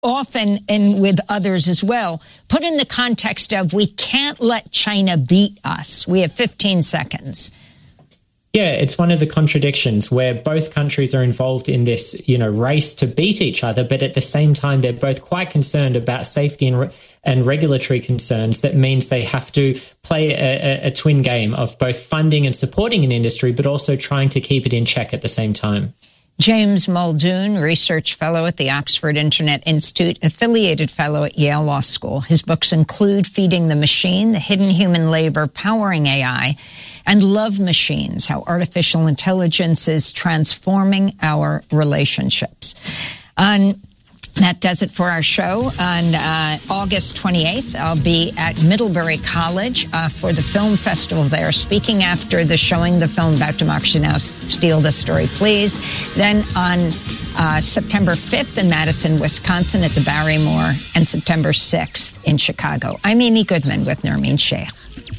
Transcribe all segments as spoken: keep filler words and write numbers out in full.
often and with others as well, put in the context of we can't let China beat us. We have fifteen seconds. Yeah, it's one of the contradictions where both countries are involved in this, you know, race to beat each other, but at the same time, they're both quite concerned about safety and, re- and regulatory concerns. That means they have to play a, a, a twin game of both funding and supporting an industry, but also trying to keep it in check at the same time. James Muldoon, research fellow at the Oxford Internet Institute, affiliated fellow at Yale Law School. His books include Feeding the Machine, The Hidden Human Labor Powering A I, and Love Machines, How Artificial Intelligence is Transforming Our Relationships. On That does it for our show. On uh, August twenty-eighth, I'll be at Middlebury College uh, for the film festival there, speaking after the showing the film about Democracy Now! Steal the Story, Please. Then on uh, September fifth in Madison, Wisconsin at the Barrymore, and September sixth in Chicago. I'm Amy Goodman with Nermeen Sheikh.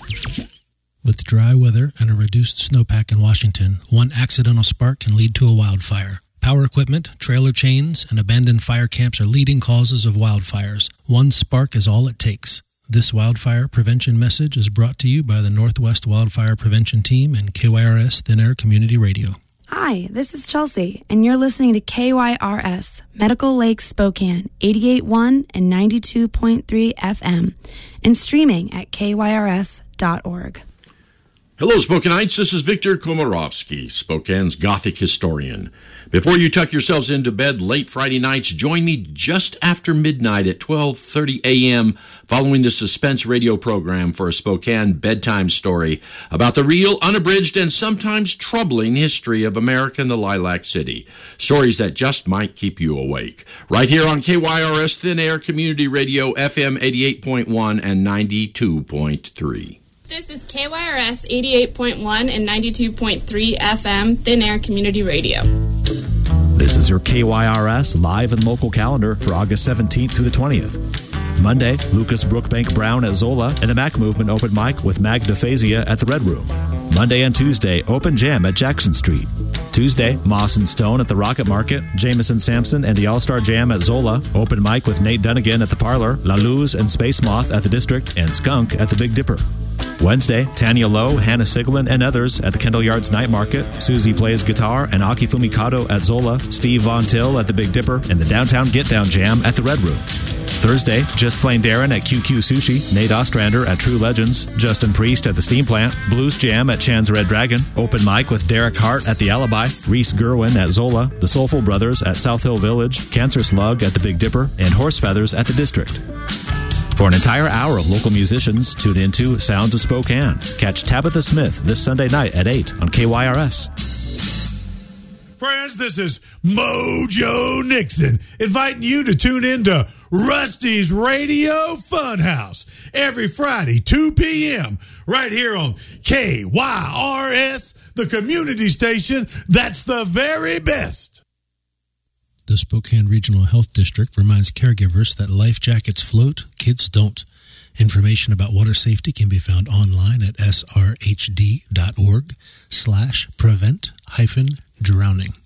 With dry weather and a reduced snowpack in Washington, one accidental spark can lead to a wildfire. Power equipment, trailer chains, and abandoned fire camps are leading causes of wildfires. One spark is all it takes. This wildfire prevention message is brought to you by the Northwest Wildfire Prevention Team and K Y R S Thin Air Community Radio. Hi, this is Chelsea, and you're listening to K Y R S, Medical Lake Spokane, eighty-eight point one and ninety-two point three F M, and streaming at K Y R S dot org. Hello, Spokanites. This is Victor Komarovsky, Spokane's Gothic historian. Before you tuck yourselves into bed late Friday nights, join me just after midnight at twelve thirty a.m. following the Suspense radio program for a Spokane bedtime story about the real, unabridged, and sometimes troubling history of America and the Lilac City. Stories that just might keep you awake. Right here on K Y R S Thin Air Community Radio, F M eighty-eight point one and ninety-two point three. This is K Y R S eighty-eight point one and ninety-two point three F M Thin Air Community Radio. This is your K Y R S live and local calendar for August seventeenth through the twentieth. Monday, Lucas Brookbank Brown at Zola and the Mac Movement open mic with Magda Fazia at the Red Room. Monday and Tuesday, Open Jam at Jackson Street. Tuesday, Moss and Stone at the Rocket Market, Jameson Sampson and the All-Star Jam at Zola, open mic with Nate Dunnigan at the Parlor, La Luz and Space Moth at the District, and Skunk at the Big Dipper. Wednesday, Tanya Lowe, Hannah Siglin, and others at the Kendall Yards Night Market, Susie Plays Guitar and Akifumi Kato at Zola, Steve Von Till at the Big Dipper, and the Downtown Get Down Jam at the Red Room. Thursday, Just Plain Darren at Q Q Sushi, Nate Ostrander at True Legends, Justin Priest at the Steam Plant, Blues Jam at Chan's Red Dragon, open mic with Derek Hart at the Alibi, Reese Gerwin at Zola, the Soulful Brothers at South Hill Village, Cancer Slug at the Big Dipper, and Horse Feathers at the District. For an entire hour of local musicians, tune into Sounds of Spokane. Catch Tabitha Smith this Sunday night at eight on K Y R S. Friends, this is Mojo Nixon inviting you to tune in to Rusty's Radio Funhouse every Friday, two p.m., right here on K Y R S, the community station that's the very best. The Spokane Regional Health District reminds caregivers that life jackets float, kids don't. Information about water safety can be found online at srhd.org slash prevent hyphen drowning.